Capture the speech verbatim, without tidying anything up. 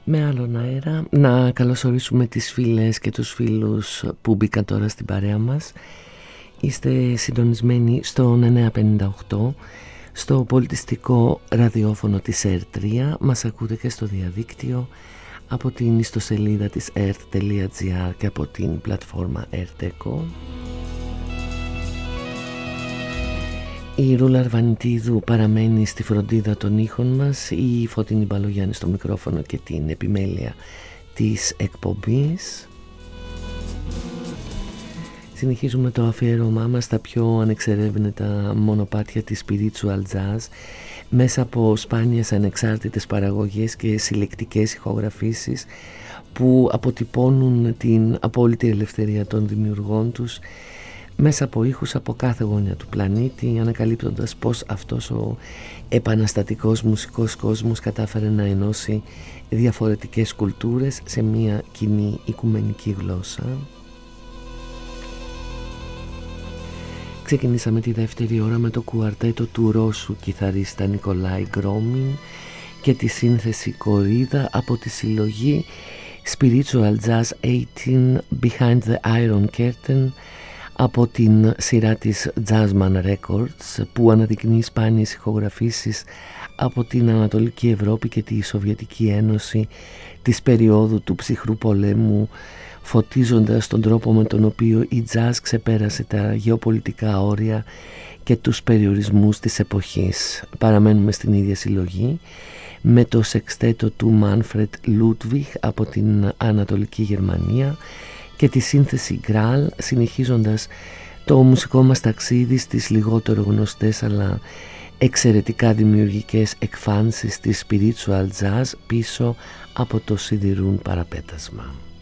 Με άλλον αέρα, να καλωσορίσουμε τις φίλες και τους φίλους που μπήκαν τώρα στην παρέα μας. Είστε συντονισμένοι στον εννιακόσια πενήντα οκτώ, στο πολιτιστικό ραδιόφωνο της ερ τρία. Μας ακούτε και στο διαδίκτυο από την ιστοσελίδα της ερτ τελεία τζι άρ και από την πλατφόρμα Ερτεκο. Η Ρούλα Αρβανιτίδου παραμένει στη φροντίδα των ήχων μας, η Φωτεινή Μπαλογιάννη στο μικρόφωνο και την επιμέλεια της εκπομπής. Συνεχίζουμε το αφιέρωμά μας στα πιο ανεξερεύνητα μονοπάτια της spiritual jazz μέσα από σπάνιες ανεξάρτητες παραγωγές και συλλεκτικές ηχογραφήσεις που αποτυπώνουν την απόλυτη ελευθερία των δημιουργών τους μέσα από ήχους από κάθε γωνιά του πλανήτη, ανακαλύπτοντας πως αυτός ο επαναστατικός μουσικός κόσμος κατάφερε να ενώσει διαφορετικές κουλτούρες σε μια κοινή οικουμενική γλώσσα. Ξεκινήσαμε τη δεύτερη ώρα με το κουαρτέτο του Ρώσου κιθαρίστα Νικολάη Γκρόμιν και τη σύνθεση κορίδα από τη συλλογή Spiritual Jazz οκτώ Behind the Iron Curtain από την σειρά της Jazzman Records, που αναδεικνύει σπάνιες ηχογραφήσεις από την Ανατολική Ευρώπη και τη Σοβιετική Ένωση της περίοδου του ψυχρού πολέμου, φωτίζοντας τον τρόπο με τον οποίο η jazz ξεπέρασε τα γεωπολιτικά όρια και τους περιορισμούς της εποχής. Παραμένουμε στην ίδια συλλογή με το σεξτέτο του Manfred Ludwig από την Ανατολική Γερμανία και τη σύνθεση Graal, συνεχίζοντας το μουσικό μας ταξίδι στις λιγότερο γνωστές αλλά εξαιρετικά δημιουργικές εκφάνσεις της spiritual jazz πίσω από το σιδηρούν παραπέτασμα.